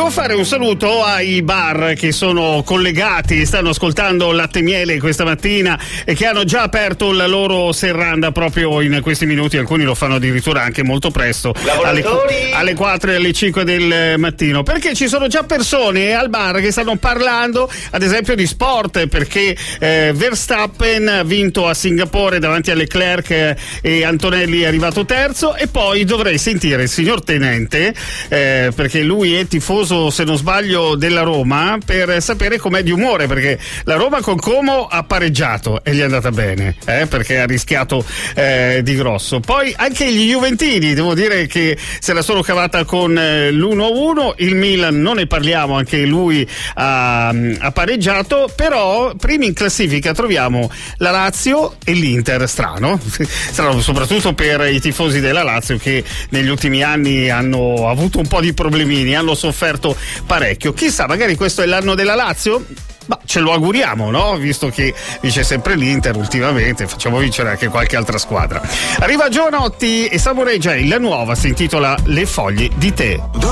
Devo fare un saluto ai bar che sono collegati, stanno ascoltando Latte e Miele questa mattina e che hanno già aperto la loro serranda proprio in questi minuti. Alcuni lo fanno addirittura anche molto presto, alle 4 e alle 5 del mattino, perché ci sono già persone al bar che stanno parlando ad esempio di sport, perché Verstappen ha vinto a Singapore davanti a Leclerc e Antonelli è arrivato terzo. E poi dovrei sentire il signor Tenente, perché lui è tifoso, se non sbaglio, della Roma, per sapere com'è di umore, perché la Roma con Como ha pareggiato e gli è andata bene, perché ha rischiato di grosso. Poi anche gli juventini, devo dire che se la sono cavata con l'1-1, il Milan non ne parliamo, anche lui ha pareggiato, però primi in classifica troviamo la Lazio e l'Inter. Strano soprattutto per i tifosi della Lazio, che negli ultimi anni hanno avuto un po' di problemini, hanno sofferto parecchio. Chissà, magari questo è l'anno della Lazio? Ma ce lo auguriamo, no? Visto che vince sempre l'Inter ultimamente, facciamo vincere anche qualche altra squadra. Arriva Giovanotti e Samurai J, la nuova si intitola Le foglie di tè.